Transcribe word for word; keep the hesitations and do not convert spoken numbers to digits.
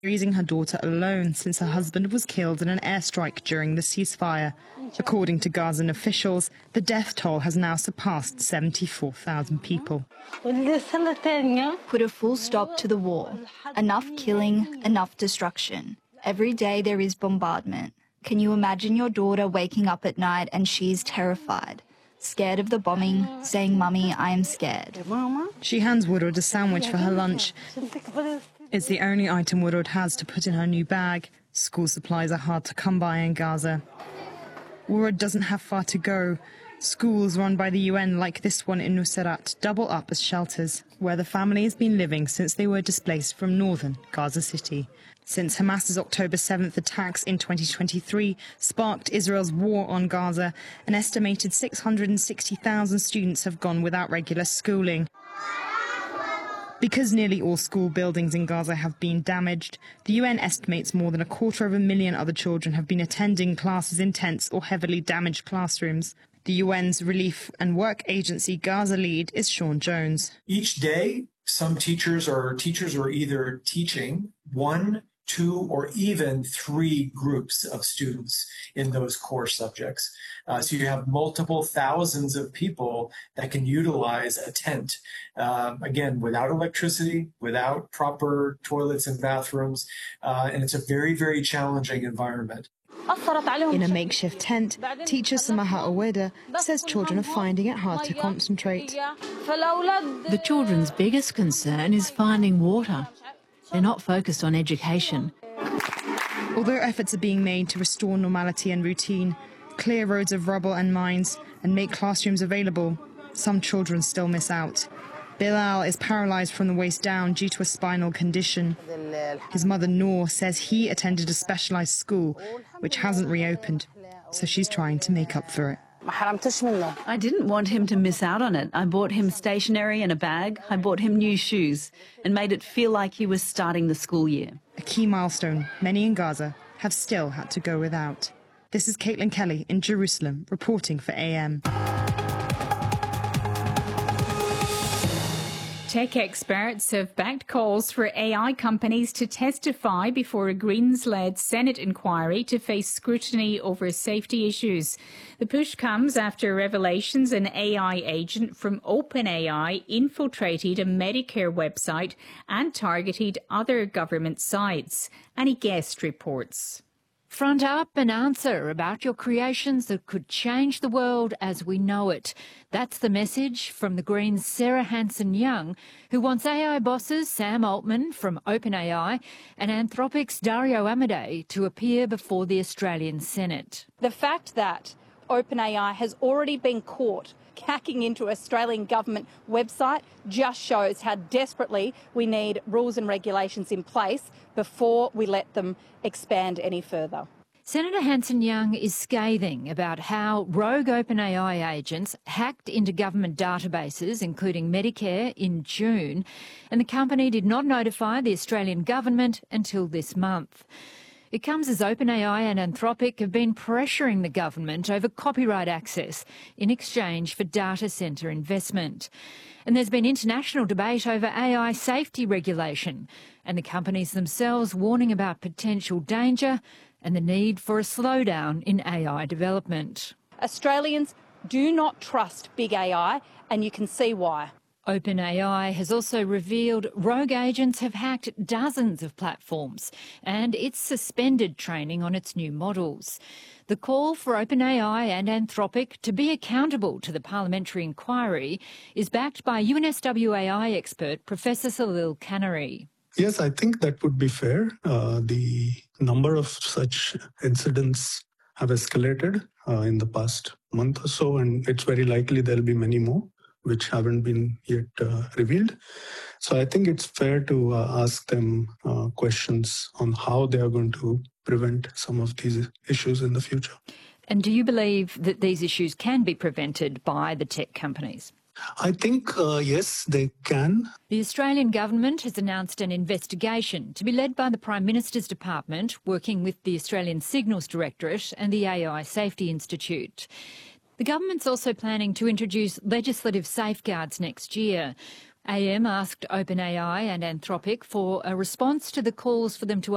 raising her daughter alone since her husband was killed in an airstrike during the ceasefire. According to Gazan officials, the death toll has now surpassed seventy-four thousand people. Put a full stop to the war. Enough killing, enough destruction. Every day there is bombardment. Can you imagine your daughter waking up at night and she's terrified? Scared of the bombing, saying, "Mummy, I am scared." She hands Woodward a sandwich for her lunch. It's the only item Woodward has to put in her new bag. School supplies are hard to come by in Gaza. Woodward doesn't have far to go. Schools run by the U N, like this one in Nuseirat, double up as shelters, where the family has been living since they were displaced from northern Gaza City. Since Hamas's October seventh attacks in twenty twenty-three sparked Israel's war on Gaza, an estimated six hundred sixty thousand students have gone without regular schooling. Because nearly all school buildings in Gaza have been damaged, the U N estimates more than a quarter of a million other children have been attending classes in tents or heavily damaged classrooms. The U N's Relief and Work Agency Gaza lead is Sean Jones. Each day, some teachers or teachers are either teaching one, two, or even three groups of students in those core subjects. Uh, so you have multiple thousands of people that can utilize a tent, um, again, without electricity, without proper toilets and bathrooms, uh, and it's a very, very challenging environment. In a makeshift tent, teacher Samaha Oweda says children are finding it hard to concentrate. The children's biggest concern is finding water. They're not focused on education. Although efforts are being made to restore normality and routine, clear roads of rubble and mines, and make classrooms available, some children still miss out. Bilal is paralysed from the waist down due to a spinal condition. His mother Noor says he attended a specialised school, which hasn't reopened, so she's trying to make up for it. I didn't want him to miss out on it. I bought him stationery and a bag. I bought him new shoes and made it feel like he was starting the school year. A key milestone many in Gaza have still had to go without. This is Caitlin Kelly in Jerusalem, reporting for A M. Tech experts have backed calls for A I companies to testify before a Greens-led Senate inquiry to face scrutiny over safety issues. The push comes after revelations an A I agent from OpenAI infiltrated a Medicare website and targeted other government sites. Annie Guest reports. Front up and answer about your creations that could change the world as we know it. That's the message from the Greens' Sarah Hanson-Young, who wants A I bosses Sam Altman from OpenAI and Anthropic's Dario Amodei to appear before the Australian Senate. The fact that OpenAI has already been caught hacking into Australian government website just shows how desperately we need rules and regulations in place before we let them expand any further. Senator Hanson-Young is scathing about how rogue OpenAI agents hacked into government databases, including Medicare, in June, and the company did not notify the Australian government until this month. It comes as OpenAI and Anthropic have been pressuring the government over copyright access in exchange for data centre investment. And there's been international debate over A I safety regulation and the companies themselves warning about potential danger and the need for a slowdown in A I development. Australians do not trust big A I, and you can see why. OpenAI has also revealed rogue agents have hacked dozens of platforms and it's suspended training on its new models. The call for OpenAI and Anthropic to be accountable to the parliamentary inquiry is backed by U N S W A I expert Professor Salil Kanari. Yes, I think that would be fair. Uh, the number of such incidents have escalated uh, in the past month or so, and it's very likely there'll be many more which haven't been yet uh, revealed. So I think it's fair to uh, ask them uh, questions on how they are going to prevent some of these issues in the future. And do you believe that these issues can be prevented by the tech companies? I think, uh, yes, they can. The Australian government has announced an investigation to be led by the Prime Minister's Department, working with the Australian Signals Directorate and the A I Safety Institute. The government's also planning to introduce legislative safeguards next year. A M asked OpenAI and Anthropic for a response to the calls for them to